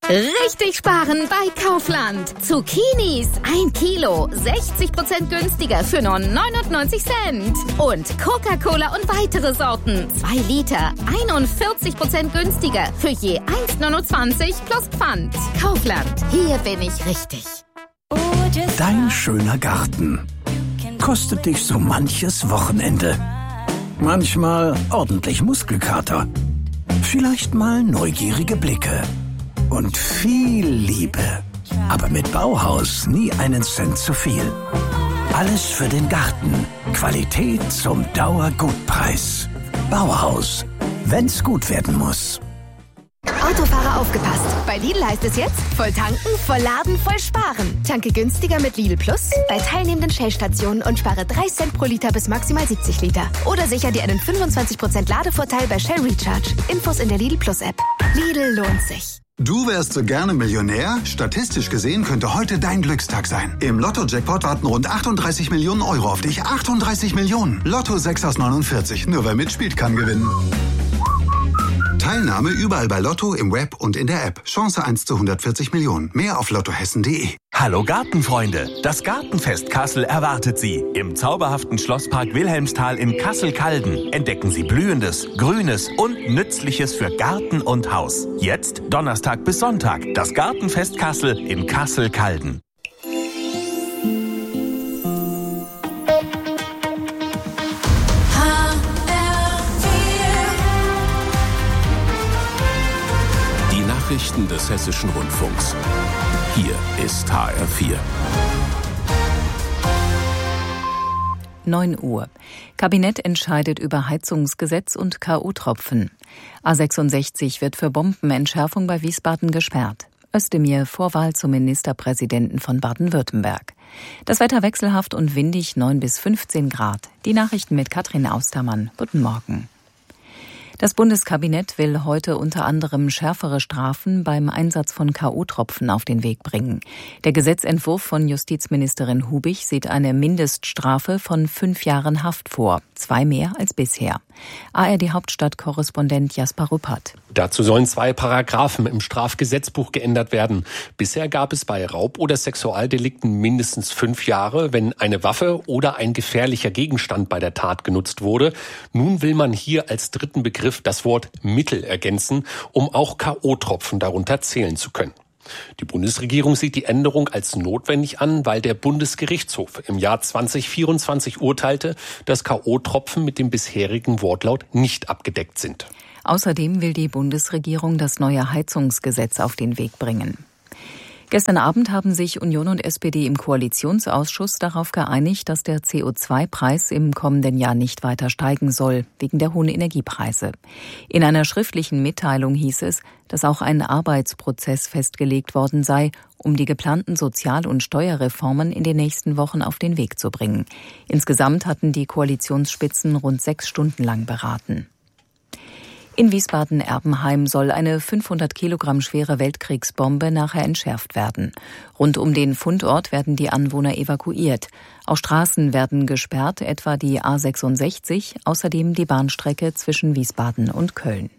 Richtig sparen bei Kaufland. Zucchinis 1 Kilo, 60% günstiger für nur 99 Cent. Und Coca-Cola und weitere Sorten, 2 Liter, 41% günstiger für je 1,29 plus Pfand. Kaufland, hier bin ich richtig. Dein schöner Garten kostet dich so manches Wochenende. Manchmal ordentlich Muskelkater. Vielleicht mal neugierige Blicke. Und viel Liebe. Aber mit Bauhaus nie einen Cent zu viel. Alles für den Garten. Qualität zum Dauergutpreis. Bauhaus. Wenn's gut werden muss. Autofahrer aufgepasst. Bei Lidl heißt es jetzt, voll tanken, voll laden, voll sparen. Tanke günstiger mit Lidl Plus bei teilnehmenden Shell-Stationen und spare 3 Cent pro Liter bis maximal 70 Liter. Oder sicher dir einen 25% Ladevorteil bei Shell Recharge. Infos in der Lidl Plus App. Lidl lohnt sich. Du wärst so gerne Millionär? Statistisch gesehen könnte heute dein Glückstag sein. Im Lotto-Jackpot warten rund 38 Millionen Euro auf dich. 38 Millionen. Lotto 6 aus 49. Nur wer mitspielt, kann gewinnen. Teilnahme überall bei Lotto, im Web und in der App. Chance 1 zu 140 Millionen. Mehr auf lottohessen.de. Hallo Gartenfreunde! Das Gartenfest Kassel erwartet Sie. Im zauberhaften Schlosspark Wilhelmsthal in Kassel-Calden entdecken Sie Blühendes, Grünes und Nützliches für Garten und Haus. Jetzt Donnerstag bis Sonntag. Das Gartenfest Kassel in Kassel-Calden. Nachrichten des Hessischen Rundfunks. Hier ist HR4. 9 Uhr. Kabinett entscheidet über Heizungsgesetz und K.O.-Tropfen. A66 wird für Bombenentschärfung bei Wiesbaden gesperrt. Özdemir Vorwahl zum Ministerpräsidenten von Baden-Württemberg. Das Wetter wechselhaft und windig, 9 bis 15 Grad. Die Nachrichten mit Katrin Austermann. Guten Morgen. Das Bundeskabinett will heute unter anderem schärfere Strafen beim Einsatz von K.O.-Tropfen auf den Weg bringen. Der Gesetzentwurf von Justizministerin Hubig sieht eine Mindeststrafe von 5 Jahren Haft vor, 2 mehr als bisher. ARD-Hauptstadtkorrespondent Jasper Ruppert. Dazu sollen 2 Paragraphen im Strafgesetzbuch geändert werden. Bisher gab es bei Raub- oder Sexualdelikten mindestens 5 Jahre, wenn eine Waffe oder ein gefährlicher Gegenstand bei der Tat genutzt wurde. Nun will man hier als dritten Begriff das Wort Mittel ergänzen, um auch K.O.-Tropfen darunter zählen zu können. Die Bundesregierung sieht die Änderung als notwendig an, weil der Bundesgerichtshof im Jahr 2024 urteilte, dass K.O.-Tropfen mit dem bisherigen Wortlaut nicht abgedeckt sind. Außerdem will die Bundesregierung das neue Heizungsgesetz auf den Weg bringen. Gestern Abend haben sich Union und SPD im Koalitionsausschuss darauf geeinigt, dass der CO2-Preis im kommenden Jahr nicht weiter steigen soll, wegen der hohen Energiepreise. In einer schriftlichen Mitteilung hieß es, dass auch ein Arbeitsprozess festgelegt worden sei, um die geplanten Sozial- und Steuerreformen in den nächsten Wochen auf den Weg zu bringen. Insgesamt hatten die Koalitionsspitzen rund 6 Stunden lang beraten. In Wiesbaden-Erbenheim soll eine 500 Kilogramm schwere Weltkriegsbombe nachher entschärft werden. Rund um den Fundort werden die Anwohner evakuiert. Auch Straßen werden gesperrt, etwa die A66, außerdem die Bahnstrecke zwischen Wiesbaden und Köln.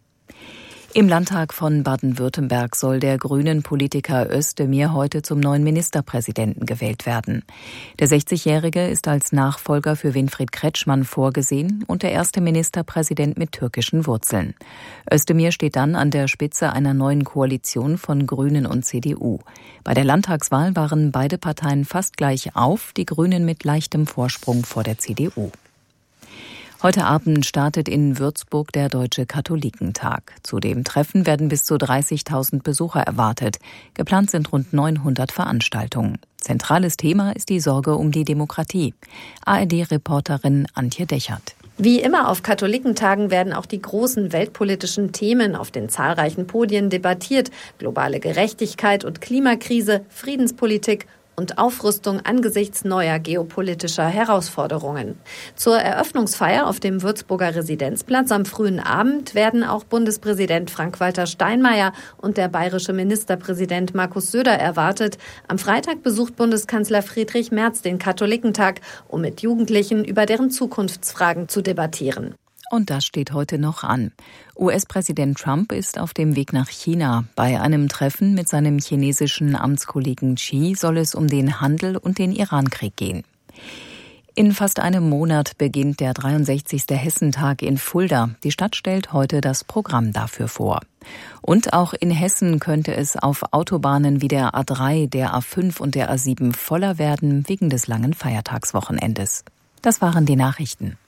Im Landtag von Baden-Württemberg soll der grünen Politiker Özdemir heute zum neuen Ministerpräsidenten gewählt werden. Der 60-Jährige ist als Nachfolger für Winfried Kretschmann vorgesehen und der erste Ministerpräsident mit türkischen Wurzeln. Özdemir steht dann an der Spitze einer neuen Koalition von Grünen und CDU. Bei der Landtagswahl waren beide Parteien fast gleich auf, die Grünen mit leichtem Vorsprung vor der CDU. Heute Abend startet in Würzburg der Deutsche Katholikentag. Zu dem Treffen werden bis zu 30.000 Besucher erwartet. Geplant sind rund 900 Veranstaltungen. Zentrales Thema ist die Sorge um die Demokratie. ARD-Reporterin Antje Dechert. Wie immer auf Katholikentagen werden auch die großen weltpolitischen Themen auf den zahlreichen Podien debattiert. Globale Gerechtigkeit und Klimakrise, Friedenspolitik und Aufrüstung angesichts neuer geopolitischer Herausforderungen. Zur Eröffnungsfeier auf dem Würzburger Residenzplatz am frühen Abend werden auch Bundespräsident Frank-Walter Steinmeier und der bayerische Ministerpräsident Markus Söder erwartet. Am Freitag besucht Bundeskanzler Friedrich Merz den Katholikentag, um mit Jugendlichen über deren Zukunftsfragen zu debattieren. Und das steht heute noch an. US-Präsident Trump ist auf dem Weg nach China. Bei einem Treffen mit seinem chinesischen Amtskollegen Xi soll es um den Handel und den Irankrieg gehen. In fast einem Monat beginnt der 63. Hessentag in Fulda. Die Stadt stellt heute das Programm dafür vor. Und auch in Hessen könnte es auf Autobahnen wie der A3, der A5 und der A7 voller werden wegen des langen Feiertagswochenendes. Das waren die Nachrichten.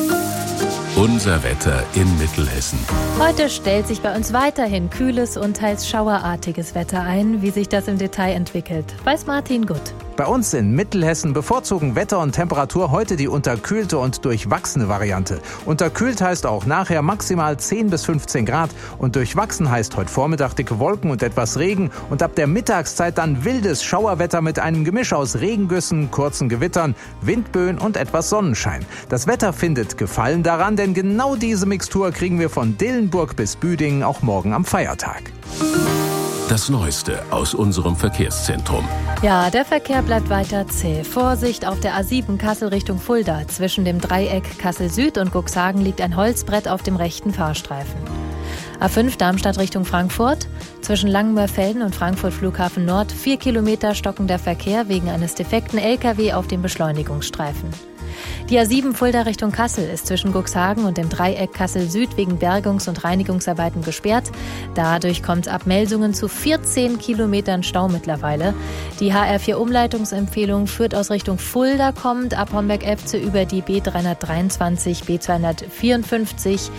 Unser Wetter in Mittelhessen. Heute stellt sich bei uns weiterhin kühles und teils schauerartiges Wetter ein. Wie sich das im Detail entwickelt, weiß Martin Gutt. Bei uns in Mittelhessen bevorzugen Wetter und Temperatur heute die unterkühlte und durchwachsene Variante. Unterkühlt heißt auch nachher maximal 10 bis 15 Grad und durchwachsen heißt heute Vormittag dicke Wolken und etwas Regen und ab der Mittagszeit dann wildes Schauerwetter mit einem Gemisch aus Regengüssen, kurzen Gewittern, Windböen und etwas Sonnenschein. Das Wetter findet Gefallen daran, denn genau diese Mixtur kriegen wir von Dillenburg bis Büdingen auch morgen am Feiertag. Das Neueste aus unserem Verkehrszentrum. Ja, der Verkehr bleibt weiter zäh. Vorsicht auf der A7 Kassel Richtung Fulda. Zwischen dem Dreieck Kassel Süd und Cuxhagen liegt ein Holzbrett auf dem rechten Fahrstreifen. A5 Darmstadt Richtung Frankfurt. Zwischen Langenmörfelden und Frankfurt Flughafen Nord 4 Kilometer stockender Verkehr wegen eines defekten LKW auf dem Beschleunigungsstreifen. Die A7 Fulda Richtung Kassel ist zwischen Cuxhagen und dem Dreieck Kassel Süd wegen Bergungs- und Reinigungsarbeiten gesperrt. Dadurch kommt es ab Melsungen zu 14 Kilometern Stau mittlerweile. Die HR4 Umleitungsempfehlung führt aus Richtung Fulda kommend ab Homberg-Efze über die B323, B254,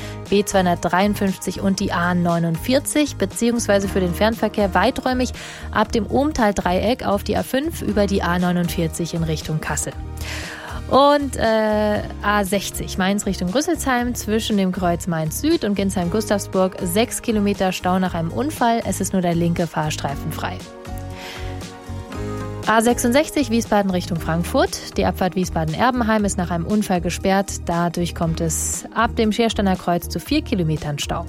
B253 und die A49 beziehungsweise für den Fernverkehr weiträumig ab dem Ohmtal-Dreieck auf die A5 über die A49 in Richtung Kassel. Und A60 Mainz Richtung Rüsselsheim zwischen dem Kreuz Mainz Süd und Ginsheim-Gustavsburg 6 Kilometer Stau nach einem Unfall. Es ist nur der linke Fahrstreifen frei. A66 Wiesbaden Richtung Frankfurt. Die Abfahrt Wiesbaden-Erbenheim ist nach einem Unfall gesperrt. Dadurch kommt es ab dem Schersteiner Kreuz zu 4 Kilometern Stau.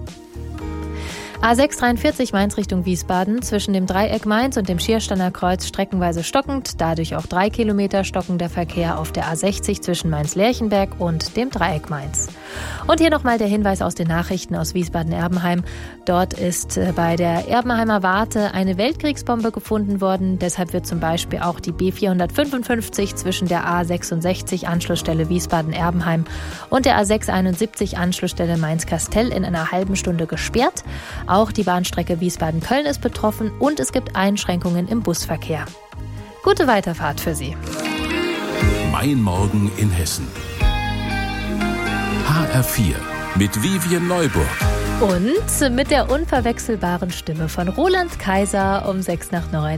A643 Mainz Richtung Wiesbaden, zwischen dem Dreieck Mainz und dem Schiersteiner Kreuz streckenweise stockend, dadurch auch 3 Kilometer stockender Verkehr auf der A60 zwischen Mainz-Lerchenberg und dem Dreieck Mainz. Und hier nochmal der Hinweis aus den Nachrichten aus Wiesbaden-Erbenheim. Dort ist bei der Erbenheimer Warte eine Weltkriegsbombe gefunden worden. Deshalb wird zum Beispiel auch die B455 zwischen der A66 Anschlussstelle Wiesbaden-Erbenheim und der A671 Anschlussstelle Mainz-Kastell in einer halben Stunde gesperrt. Auch die Bahnstrecke Wiesbaden-Köln ist betroffen und es gibt Einschränkungen im Busverkehr. Gute Weiterfahrt für Sie. Mein Morgen in Hessen. HR4 mit Vivien Neuburg. Und mit der unverwechselbaren Stimme von Roland Kaiser um 6 nach 9.